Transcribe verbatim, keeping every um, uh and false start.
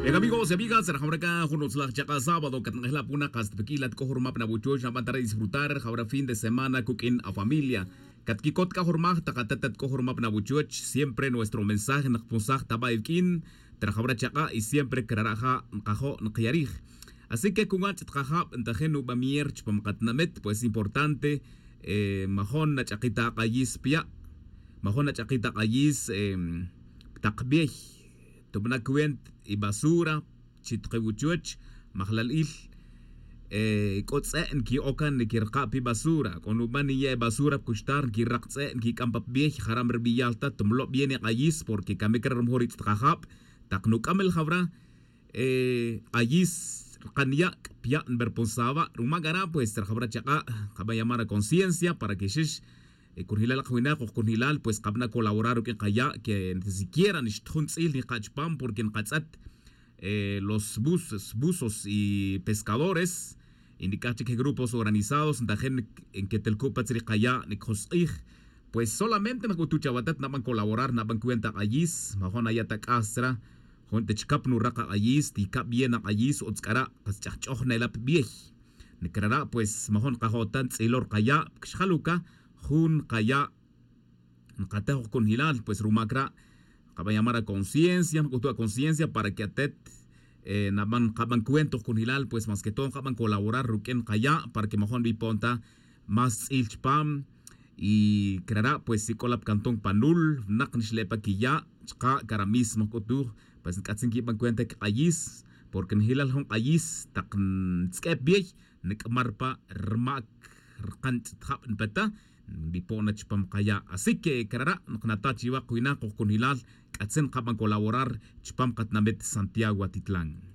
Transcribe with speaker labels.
Speaker 1: En amigos y amigas, ahora juntos la chaca sábado que es la puna castpequilat kohormap na buchoch na para disfrutar ahora fin de semana cooking a familia. Katkikot kahormap takatetet kohormap na buchoch, siempre nuestro mensaje na pusaj tabaivkin, trajabra chaca y siempre kraraja kajo nqyarij. Así que con antes trajab entajenu bamier chpamkatnamet, pues importante eh, mahon na chakita qayis pia, mahon na chakita qayis eh, takbih, tubna kuent y basura chitqibuchuch mahlalil eh kotse en ki okan ni kirqa pi basura konubani ya basura kushtar ki raqtse ki kampa bih haram rbiyalta tumlo viene qayis porque kamekar mhorit tqahab taqnu kamel khabra eh qayis qanya pia berponsaba rumagara pues trabra chaqa qaba llamar a conciencia para que shish kunhilal khwina kunhilal pues qabna colaborar que qaya que ni siquiera ni tkhunsil ni qachpam porque en qatsat eh, los buzos, buzos y pescadores indicache que grupos organizados en en que telcupatsri qaya ni khosih pues solamente makutucha watat naban colaborar naban cuenta ayis mahona yata kastra honte chkapnu raqa ayis ti kap bien ayis otskara qachchohna lap bieh nikrara pues mahon qahotan tsilor qaya khaluka Jun Kaya Nqatejo con Hilal, pues Rumakra, Kaba llamar a conciencia, a conciencia para que atet eh, naban kaban cuentos con Hilal, pues más que todo kaban colaborar Ruken Kaya para que mejor viponta más ilchpam y creará pues si colap cantón panul, naknishlepa Kiya, Chka Karamismo Kotur, pues katsin kipan cuenta que ayis, porque en Hilal hon ayis, takn skep biech, nekmarpa rmak rkant tap peta. Dipona chpam kaya así que karara nata chiwa kuina ko kunilal katsen kaban colaborar chpam katnabet Santiago Atitlán.